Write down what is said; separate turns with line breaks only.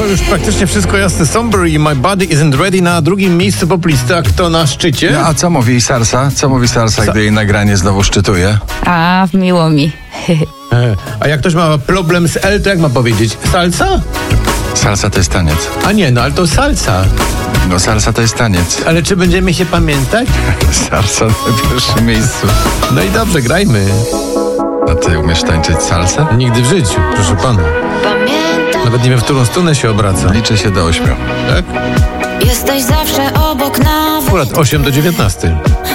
To już praktycznie wszystko jasne. Somber i My Body Isn't Ready na drugim miejscu poplisty, a kto na szczycie?
No, a co mówi Sarsa? Co mówi Sarsa, gdy jej nagranie znowu szczytuje?
A, miło mi.
A jak ktoś ma problem z L, to jak ma powiedzieć? Salsa?
Salsa to jest taniec.
A nie, no ale to salsa.
No salsa to jest taniec.
Ale czy będziemy się pamiętać?
Salsa na pierwszym miejscu.
No i dobrze, grajmy.
A ty umiesz tańczyć salsę?
Nigdy w życiu, proszę pana. Nawet nie wiem, w którą stronę się obraca.
Liczę się do 8.
Tak?
Jesteś zawsze obok nawet.
Akurat 8 do 19.